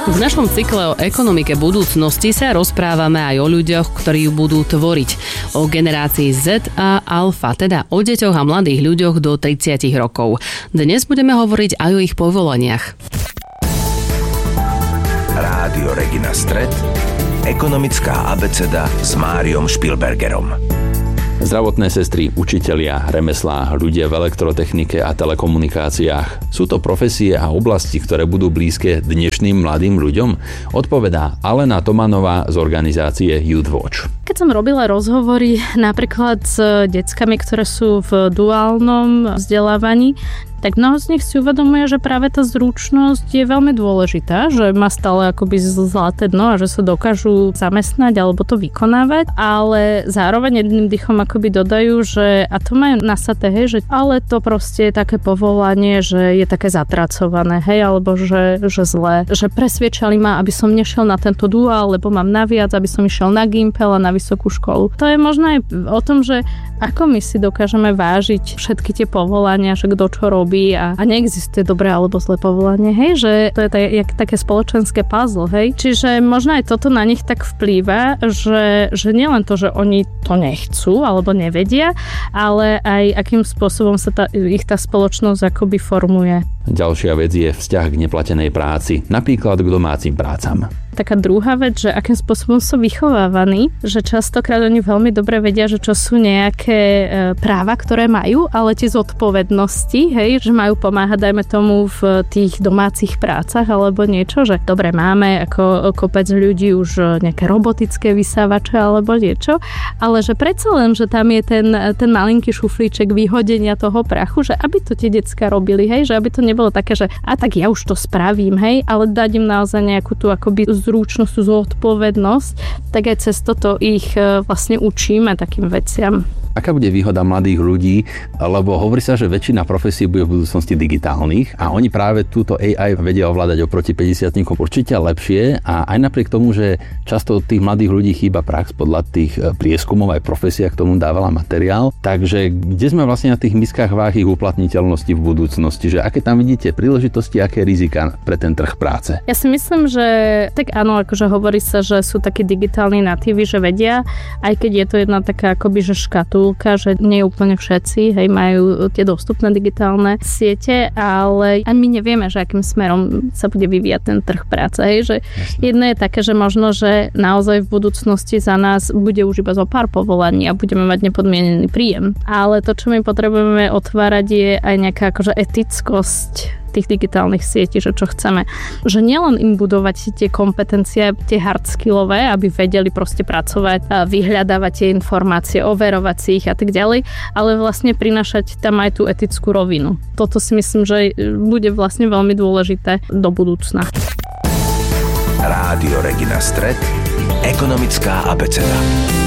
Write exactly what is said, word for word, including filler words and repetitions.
V našom cykle o ekonomike budúcnosti sa rozprávame aj o ľuďoch, ktorí ju budú tvoriť. O generácii Z a Alfa, teda o deťoch a mladých ľuďoch do tridsať rokov. Dnes budeme hovoriť aj o ich povolaniach. Rádio Regina Stret, ekonomická abeceda s Máriom Špilbergerom. Zdravotné sestry, učitelia, remeslá, ľudia v elektrotechnike a telekomunikáciách. Sú to profesie a oblasti, ktoré budú blízke dnešným mladým ľuďom? Odpovedá Alena Tomanová z organizácie Youth Watch. Keď som robila rozhovory napríklad s deckami, ktoré sú v duálnom vzdelávaní, tak mnoho z nich si uvedomuje, že práve tá zručnosť je veľmi dôležitá, že má stále akoby zlaté dno a že sa dokážu zamestnať alebo to vykonávať, ale zároveň jedným dýchom akoby dodajú, že a to majú nasaté, hej, že ale to proste je také povolanie, že je také zatracované, hej, alebo že, že zlé, že presviečali ma, aby som nešiel na tento duál, lebo mám naviac, aby som išiel na Gimpel a na vysokú školu. To je možno aj o tom, že ako my si dokážeme vážiť všetky tie povolania, že kto čo robí, A, a neexistuje dobré alebo zlé povolanie, hej, že to je tak, jak, také spoločenské puzzle, hej. Čiže možno aj toto na nich tak vplýva, že, že nielen to, že oni to nechcú alebo nevedia, ale aj akým spôsobom sa tá, ich tá spoločnosť akoby formuje. Ďalšia vec je vzťah k neplatenej práci, napríklad k domácim prácam. Taká druhá vec, že akým spôsobom sú vychovávaní, že častokrát oni veľmi dobre vedia, že čo sú nejaké e, práva, ktoré majú, ale tie zodpovednosti, hej, že majú pomáhať, dajme tomu, v tých domácich prácach alebo niečo, že dobre, máme ako kopec ľudí už nejaké robotické vysávače alebo niečo, ale že predsa len, že tam je ten, ten malinký šuflíček vyhodenia toho prachu, že aby to tie decká robili, hej, že aby to nebolo také, že a tak ja už to spravím, hej, ale dať im naozaj nejakú tú akoby zručnosť, zodpovednosť, tak aj cez toto ich vlastne učíme takým veciam. Aká bude výhoda mladých ľudí, lebo hovorí sa, že väčšina profesí bude v budúcnosti digitálnych a oni práve túto á í vedia ovládať oproti päťdesiatnikom určite lepšie a aj napriek tomu, že často tých mladých ľudí chýba prax podľa tých prieskumov, aj profesia k tomu dávala materiál. Takže kde sme vlastne na tých miskách váh ich uplatniteľnosti v budúcnosti, že aké tam vidíte príležitosti, aké rizika pre ten trh práce? Ja si myslím, že tak áno, akože hovorí sa, že sú takí digitálni natívy, že vedia, aj keď je to jedna taká akoby, že škatulka, že nie úplne všetci, hej, majú tie dostupné digitálne siete, ale ani my nevieme, že akým smerom sa bude vyvíjať ten trh práce, hej, že jedno je také, že možno, že naozaj v budúcnosti za nás bude už iba zo pár povolaní a budeme mať nepodmienený príjem, ale to, čo my potrebujeme otvárať, je aj nejaká akože etickosť tých digitálnych sietí, že čo chceme. Že nielen im budovať tie kompetencie, tie hard skillové, aby vedeli proste pracovať, a vyhľadávať tie informácie, overovať si ich a tak ďalej, ale vlastne prinášať tam aj tú etickú rovinu. Toto si myslím, že bude vlastne veľmi dôležité do budúcna. Rádio Regina Stret, ekonomická abeceda.